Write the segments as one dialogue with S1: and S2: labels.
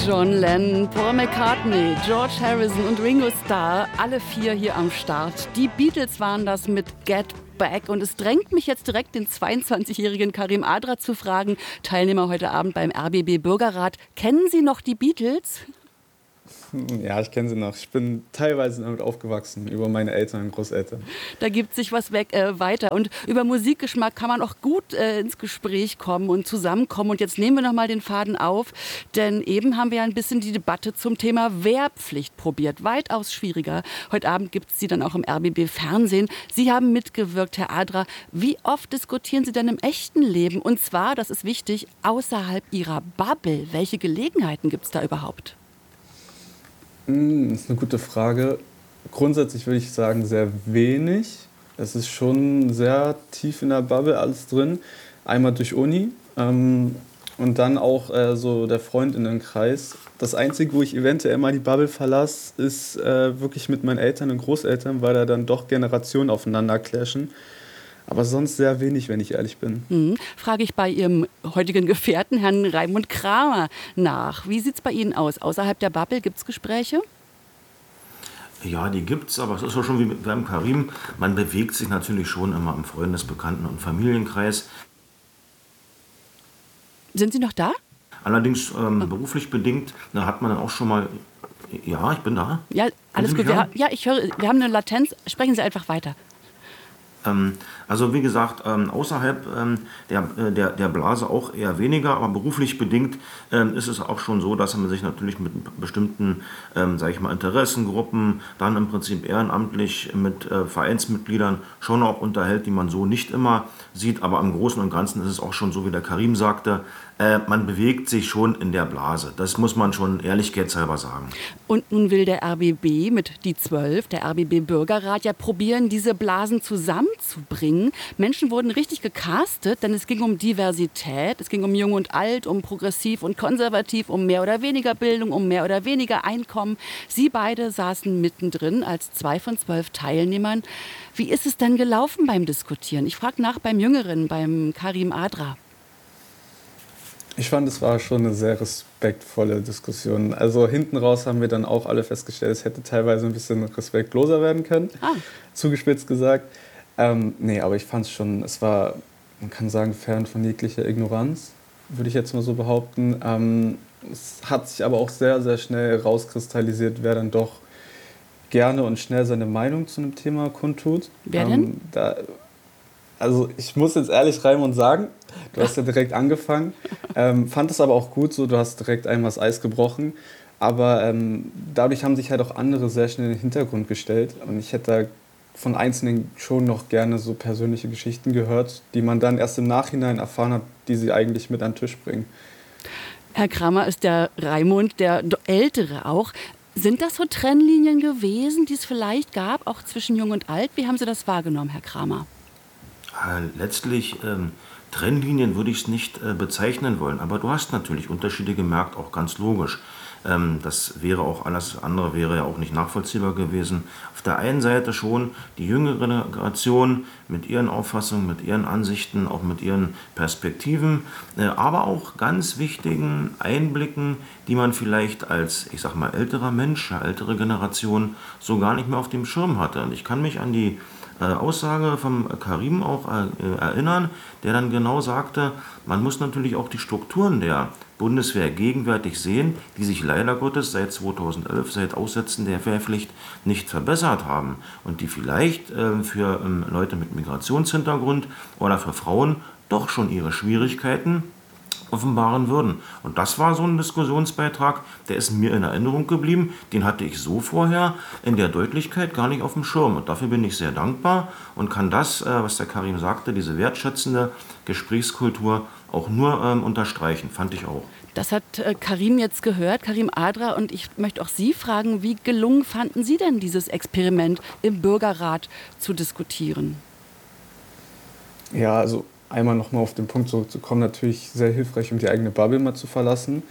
S1: John Lennon, Paul McCartney, George Harrison und Ringo Starr, alle 4 hier am Start. Die Beatles waren das mit Get Back und es drängt mich jetzt direkt, den 22-jährigen Karim Adra zu fragen, Teilnehmer heute Abend beim RBB Bürgerrat. Kennen Sie noch die Beatles?
S2: Ja, ich kenne sie noch. Ich bin teilweise damit aufgewachsen, über meine Eltern und Großeltern.
S1: Da gibt sich was weiter. Und über Musikgeschmack kann man auch gut ins Gespräch kommen und zusammenkommen. Und jetzt nehmen wir noch mal den Faden auf, denn eben haben wir ja ein bisschen die Debatte zum Thema Wehrpflicht probiert. Weitaus schwieriger. Heute Abend gibt es sie dann auch im RBB Fernsehen. Sie haben mitgewirkt, Herr Adra. Wie oft diskutieren Sie denn im echten Leben? Und zwar, das ist wichtig, außerhalb Ihrer Bubble. Welche Gelegenheiten gibt es da überhaupt?
S2: Das ist eine gute Frage. Grundsätzlich würde ich sagen, sehr wenig. Es ist schon sehr tief in der Bubble alles drin. Einmal durch Uni und dann auch so der Freundinnenkreis. Das Einzige, wo ich eventuell mal die Bubble verlasse, ist wirklich mit meinen Eltern und Großeltern, weil da dann doch Generationen aufeinander clashen. Aber sonst sehr wenig, wenn ich ehrlich bin.
S1: Frage ich bei Ihrem heutigen Gefährten, Herrn Raimund Kramer, nach. Wie sieht es bei Ihnen aus? Außerhalb der Bubble gibt es Gespräche?
S3: Ja, die gibt's, aber es ist ja schon wie beim Karim. Man bewegt sich natürlich schon immer im Freundes-, Bekannten- und Familienkreis.
S1: Sind Sie noch da?
S3: Allerdings beruflich bedingt, da hat man dann auch schon mal... Ja, ich bin da.
S1: Ja, alles gut. Ich höre, wir haben eine Latenz. Sprechen Sie einfach weiter.
S3: Also wie gesagt, außerhalb der Blase auch eher weniger, aber beruflich bedingt ist es auch schon so, dass man sich natürlich mit bestimmten, sage ich mal, Interessengruppen dann im Prinzip ehrenamtlich mit Vereinsmitgliedern schon auch unterhält, die man so nicht immer sieht, aber im Großen und Ganzen ist es auch schon so, wie der Karim sagte, man bewegt sich schon in der Blase. Das muss man schon ehrlichkeitshalber sagen.
S1: Und nun will der RBB mit die 12, der RBB Bürgerrat, ja probieren, diese Blasen zusammenzubringen. Menschen wurden richtig gecastet, denn es ging um Diversität, es ging um Jung und Alt, um Progressiv und Konservativ, um mehr oder weniger Bildung, um mehr oder weniger Einkommen. Sie beide saßen mittendrin als 2 von 12 Teilnehmern. Wie ist es denn gelaufen beim Diskutieren? Ich frage nach beim Jüngeren, beim Karim Adra.
S2: Ich fand, es war schon eine sehr respektvolle Diskussion. Also hinten raus haben wir dann auch alle festgestellt, es hätte teilweise ein bisschen respektloser werden können, zugespitzt gesagt. Nee, aber ich fand es schon, es war, man kann sagen, fern von jeglicher Ignoranz, würde ich jetzt mal so behaupten. Es hat sich aber auch sehr, sehr schnell rauskristallisiert, wer dann doch gerne und schnell seine Meinung zu einem Thema kundtut.
S1: Wer denn?
S2: Also ich muss jetzt ehrlich Raimund sagen, du hast ja direkt angefangen, fand es aber auch gut so, du hast direkt einmal das Eis gebrochen, aber dadurch haben sich halt auch andere sehr schnell in den Hintergrund gestellt und ich hätte da von Einzelnen schon noch gerne so persönliche Geschichten gehört, die man dann erst im Nachhinein erfahren hat, die sie eigentlich mit an den Tisch bringen.
S1: Herr Kramer ist der Raimund, der Ältere auch. Sind das so Trennlinien gewesen, die es vielleicht gab, auch zwischen Jung und Alt? Wie haben Sie das wahrgenommen, Herr Kramer?
S3: Letztlich Trennlinien würde ich es nicht bezeichnen wollen, aber du hast natürlich Unterschiede gemerkt, auch ganz logisch. Das wäre auch alles andere wäre ja auch nicht nachvollziehbar gewesen. Auf der einen Seite schon die jüngere Generation mit ihren Auffassungen, mit ihren Ansichten, auch mit ihren Perspektiven, aber auch ganz wichtigen Einblicken, die man vielleicht als, ich sag mal, älterer Mensch, ältere Generation so gar nicht mehr auf dem Schirm hatte. Und ich kann mich an die Aussage vom Karim auch erinnern, der dann genau sagte, man muss natürlich auch die Strukturen der Bundeswehr gegenwärtig sehen, die sich leider Gottes seit 2011, seit Aussetzen der Wehrpflicht, nicht verbessert haben und die vielleicht für Leute mit Migrationshintergrund oder für Frauen doch schon ihre Schwierigkeiten offenbaren würden. Und das war so ein Diskussionsbeitrag, der ist mir in Erinnerung geblieben. Den hatte ich so vorher in der Deutlichkeit gar nicht auf dem Schirm. Und dafür bin ich sehr dankbar und kann das, was der Karim sagte, diese wertschätzende Gesprächskultur auch nur unterstreichen, fand ich auch.
S1: Das hat Karim jetzt gehört, Karim Adra. Und ich möchte auch Sie fragen, wie gelungen fanden Sie denn dieses Experiment im Bürgerrat zu diskutieren?
S2: Ja, also einmal nochmal auf den Punkt zurückzukommen, natürlich sehr hilfreich, um die eigene Bubble mal zu verlassen.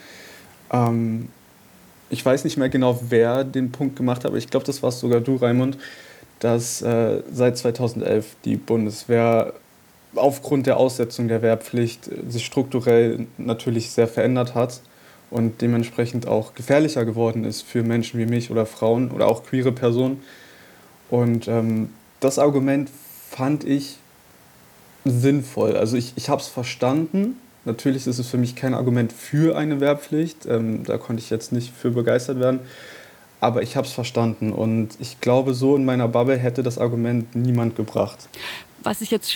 S2: Ich weiß nicht mehr genau, wer den Punkt gemacht hat, aber ich glaube, das warst sogar du, Raimund, dass seit 2011 die Bundeswehr aufgrund der Aussetzung der Wehrpflicht sich strukturell natürlich sehr verändert hat und dementsprechend auch gefährlicher geworden ist für Menschen wie mich oder Frauen oder auch queere Personen. Und das Argument fand ich sinnvoll. Also ich habe es verstanden. Natürlich ist es für mich kein Argument für eine Wehrpflicht. Da konnte ich jetzt nicht für begeistert werden. Aber ich habe es verstanden. Und ich glaube, so in meiner Bubble hätte das Argument niemand gebracht.
S1: Was ich jetzt